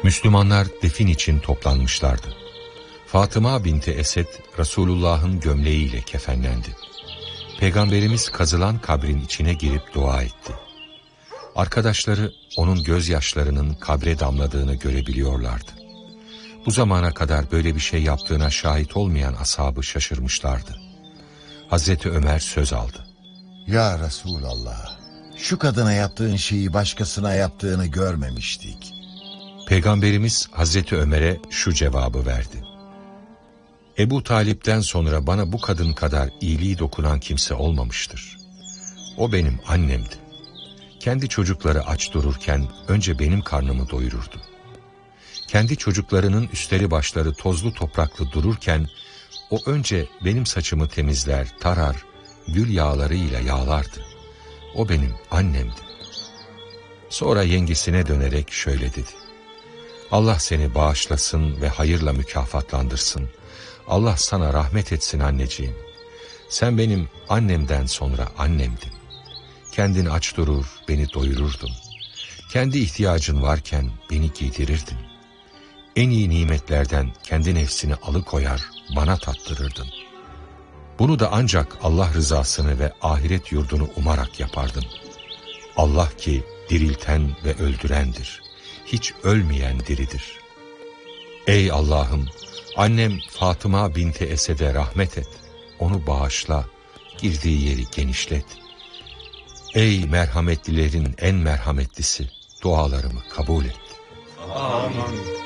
Müslümanlar defin için toplanmışlardı. Fatıma binti Esed, Resulullah'ın gömleğiyle kefenlendi. Peygamberimiz kazılan kabrin içine girip dua etti. Arkadaşları onun gözyaşlarının kabre damladığını görebiliyorlardı. Bu zamana kadar böyle bir şey yaptığına şahit olmayan ashabı şaşırmışlardı. Hazreti Ömer söz aldı. Ya Resulallah, şu kadına yaptığın şeyi başkasına yaptığını görmemiştik. Peygamberimiz Hazreti Ömer'e şu cevabı verdi. Ebu Talip'ten sonra bana bu kadın kadar iyiliği dokunan kimse olmamıştır. O benim annemdi. Kendi çocukları aç dururken önce benim karnımı doyururdu. Kendi çocuklarının üstleri başları tozlu topraklı dururken o önce benim saçımı temizler, tarar, gül yağlarıyla yağlardı. O benim annemdi. Sonra yengesine dönerek şöyle dedi. Allah seni bağışlasın ve hayırla mükafatlandırsın. Allah sana rahmet etsin anneciğim. Sen benim annemden sonra annemdin. Kendin aç durur, beni doyururdun. Kendi ihtiyacın varken beni giydirirdin. En iyi nimetlerden kendi nefsini alıkoyar, bana tattırırdın. Bunu da ancak Allah rızasını ve ahiret yurdunu umarak yapardın. Allah ki dirilten ve öldürendir. Hiç ölmeyen diridir. Ey Allah'ım, annem Fatıma binti Esed'e rahmet et. Onu bağışla, girdiği yeri genişlet. Ey merhametlilerin en merhametlisi, dualarımı kabul et. Amin.